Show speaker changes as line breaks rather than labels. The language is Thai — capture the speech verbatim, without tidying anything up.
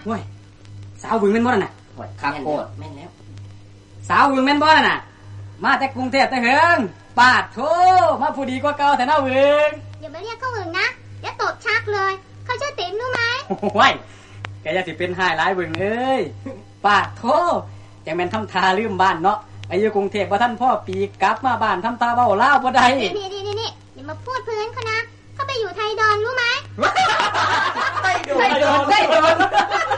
ห่วยสาววึงแม่นบ่นั่นน่ะ
ห่วยคักโคตรแม่นแล้ว
สาววึงแม่นบ่นั่นน่ะมาแต่กรุงเทพแต่เหิงปาดโธมาผู้ดีกว่าเก่าแต่น่าวึง
อย่ามาเรียกเขาวึงนะอย่าตบชักเลยเขาชื่อติ๋มรู้ไหม
ห่วยแกอย่าสิเป็นหายหลายวึงเอ้ยปาดโธจังแม่นทำทาลืมบ้านเนาะไปอยู่กรุงเทพบ่ทันพ่อปีกลับมาบ้านทำตาเว้าลาวบ่ได้
นี่ๆๆๆอย่ามาพูดพื้นเขานะเขาไปอยู่ไทยดอนรู้ไหม
ไต้โดน
ไต้โดนไต้โดน